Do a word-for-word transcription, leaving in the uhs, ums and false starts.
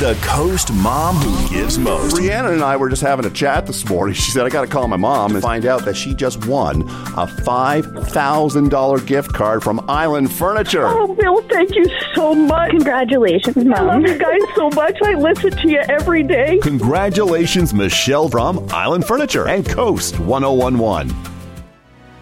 The Coast Mom Who Gives Most. Brianna and I were just having a chat this morning. She said, I got to call my mom and find out that she just won a five thousand dollars gift card from Island Furniture. Oh, Bill, thank you so much. Congratulations, Mom. I love you guys so much. I listen to you every day. Congratulations, Michelle from Island Furniture and Coast one oh one one.